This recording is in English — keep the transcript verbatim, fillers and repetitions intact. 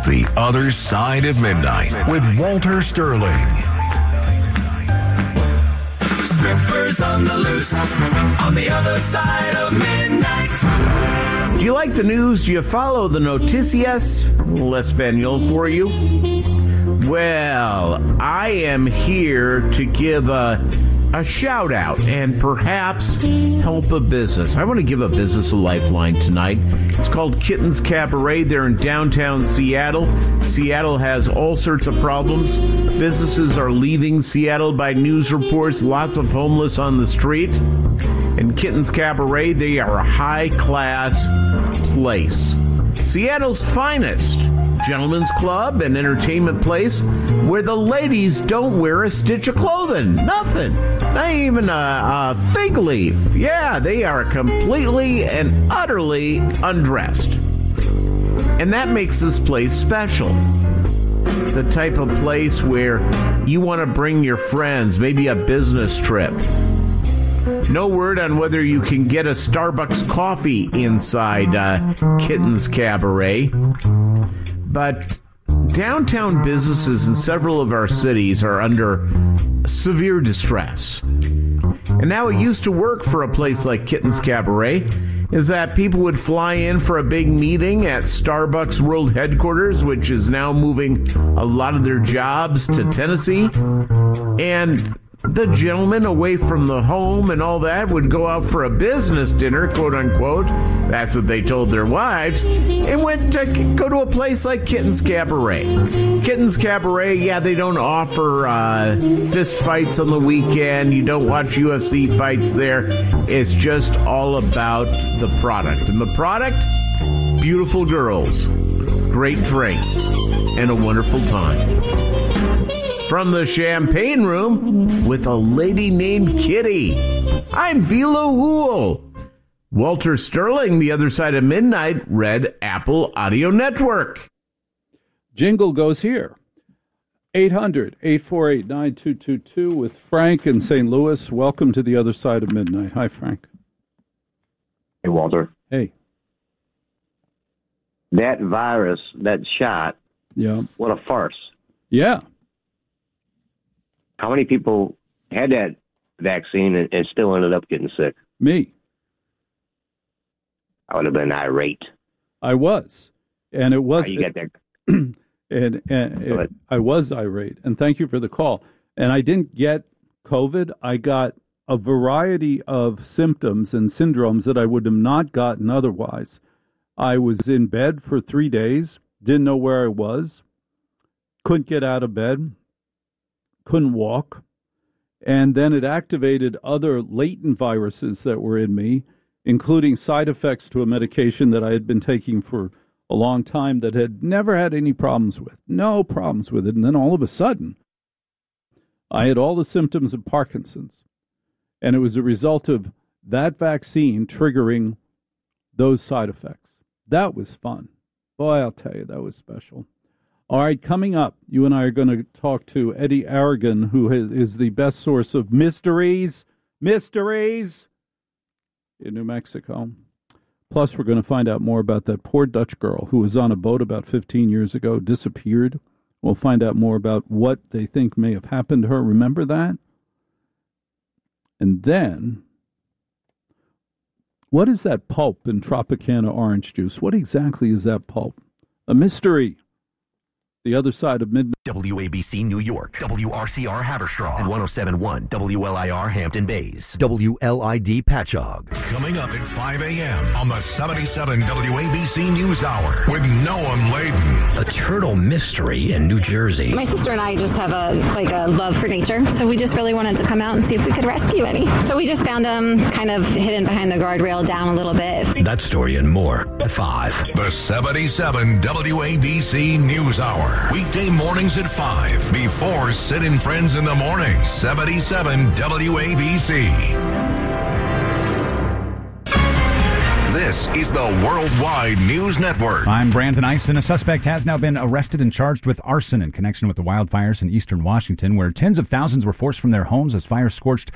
The Other Side of Midnight with Walter Sterling. Strippers on the loose, on the other side of midnight. Do you like the news? Do you follow the noticias? Espanol for you. Well, I am here to give a, a shout out and perhaps help a business. I want to give a business a lifeline tonight. It's called Kittens Cabaret. They're in downtown Seattle. Seattle has all sorts of problems. Businesses are leaving Seattle by news reports. Lots of homeless on the street. And Kittens Cabaret, they are a high-class place. Seattle's finest gentlemen's club and entertainment place where the ladies don't wear a stitch of clothing. Nothing. Not even a, a fig leaf. Yeah, they are completely and utterly undressed. And that makes this place special. The type of place where you want to bring your friends, maybe a business trip. No word on whether you can get a Starbucks coffee inside uh, Kittens Cabaret. But downtown businesses in several of our cities are under severe distress. And now it used to work for a place like Kittens Cabaret is that people would fly in for a big meeting at Starbucks World Headquarters, which is now moving a lot of their jobs to Tennessee. And the gentleman away from the home and all that would go out for a business dinner, quote unquote. That's what they told their wives. And went to go to a place like Kittens Cabaret. Kittens Cabaret, yeah, they don't offer uh, fist fights on the weekend. You don't watch U F C fights there. It's just all about the product. And the product, beautiful girls, great drinks, and a wonderful time. From the champagne room with a lady named Kitty, I'm Vila Hool. Walter Sterling, The Other Side of Midnight, Red Apple Audio Network. Jingle goes here. eight hundred, eight four eight, nine two two two with Frank in Saint Louis. Welcome to The Other Side of Midnight. Hi, Frank. Hey, Walter. Hey. That virus, that shot, yeah, what a farce. Yeah. How many people had that vaccine and, and still ended up getting sick? Me. I would have been irate. I was. And it was. How you get that? and and it, I was irate. And thank you for the call. And I didn't get COVID. I got a variety of symptoms and syndromes that I would have not gotten otherwise. I was in bed for three days, didn't know where I was, couldn't get out of bed, couldn't walk, and then it activated other latent viruses that were in me, including side effects to a medication that I had been taking for a long time that had never had any problems with, no problems with it. And then all of a sudden, I had all the symptoms of Parkinson's, and it was a result of that vaccine triggering those side effects. That was fun. Boy, I'll tell you, that was special. All right, coming up, you and I are going to talk to Eddie Aragon, who is the best source of mysteries, mysteries in New Mexico. Plus, we're going to find out more about that poor Dutch girl who was on a boat about fifteen years ago, disappeared. We'll find out more about what they think may have happened to her. Remember that? And then, what is that pulp in Tropicana orange juice? What exactly is that pulp? A mystery. The Other Side of Midnight. W A B C New York, W R C R Haverstraw, and one oh seven point one W L I R Hampton Bays, W L I D Patchogue. Coming up at five a.m. on the seventy-seven W A B C News Hour with Noam Laden. A turtle mystery in New Jersey. My sister and I just have a like a love for nature, so we just really wanted to come out and see if we could rescue any. So we just found them kind of hidden behind the guardrail down a little bit. That story and more at five. The seventy-seven W A B C News Hour. Weekday mornings at five before Sid and Friends in the Morning. seventy-seven W A B C. This is the Worldwide News Network. I'm Brandon Eisen. A suspect has now been arrested and charged with arson in connection with the wildfires in eastern Washington, where tens of thousands were forced from their homes as fires scorched